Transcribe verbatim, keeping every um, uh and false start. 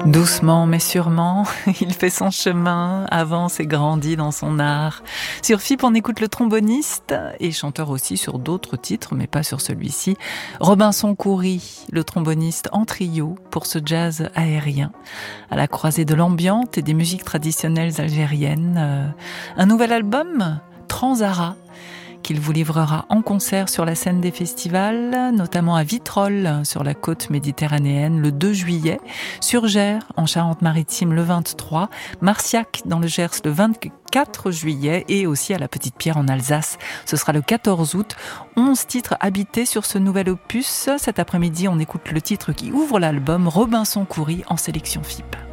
Doucement mais sûrement, il fait son chemin, avance et grandit dans son art. Sur F I P, on écoute le tromboniste et chanteur aussi sur d'autres titres, mais pas sur celui-ci. Robinson Khoury, le tromboniste en trio pour ce jazz aérien, à la croisée de l'ambiante et des musiques traditionnelles algériennes. Euh, un nouvel album, Transara, qu'il vous livrera en concert sur la scène des festivals, notamment à Vitrolles, sur la côte méditerranéenne, le deux juillet, sur Gers, en Charente-Maritime, le vingt-trois, Marciac, dans le Gers, le vingt-quatre juillet, et aussi à la Petite-Pierre, en Alsace. Ce sera le quatorze août. onze titres habités sur ce nouvel opus. Cet après-midi, on écoute le titre qui ouvre l'album, Robinson Khoury, en sélection F I P.